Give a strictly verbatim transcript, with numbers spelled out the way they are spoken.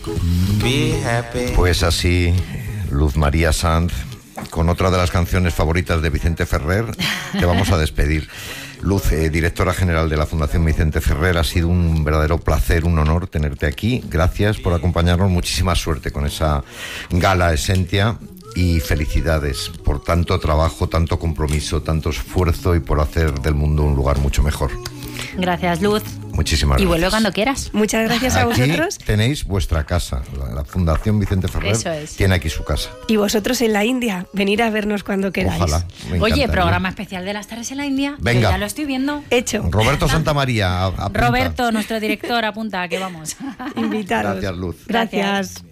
Pues así, Luz María Sanz, con otra de las canciones favoritas de Vicente Ferrer, te vamos a despedir. Luz, eh, directora general de la Fundación Vicente Ferrer, ha sido un verdadero placer, un honor tenerte aquí. Gracias por acompañarnos, muchísima suerte con esa gala Esentia y felicidades por tanto trabajo, tanto compromiso, tanto esfuerzo y por hacer del mundo un lugar mucho mejor. Gracias, Luz. Muchísimas gracias. Y vuelve cuando quieras. Muchas gracias a aquí vosotros. Tenéis vuestra casa. La, la Fundación Vicente Ferrer Eso es. tiene aquí su casa. Y vosotros en la India, venir a vernos cuando queráis. Ojalá. Me Oye, encantaría. programa especial de las tardes en la India. Venga. Que ya lo estoy viendo. Hecho. Roberto Santamaría, a- apunta. Roberto, nuestro director, apunta, que vamos. Invitaros. Gracias, Luz. Gracias.